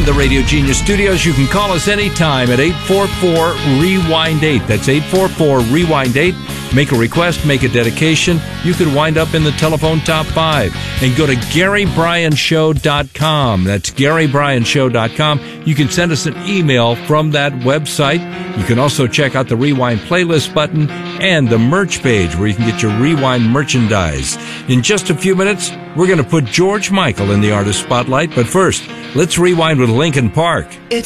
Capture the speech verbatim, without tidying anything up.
from the Radio Genius Studios. You can call us anytime at eight four four, rewind eight. That's eight four four, rewind eight. Make a request, make a dedication. You could wind up in the telephone top five. And go to Gary Bryan Show dot com. That's Gary Bryan Show dot com. You can send us an email from that website. You can also check out the Rewind playlist button and the merch page where you can get your Rewind merchandise. In just a few minutes, we're going to put George Michael in the artist spotlight. But first, let's rewind with Linkin Park.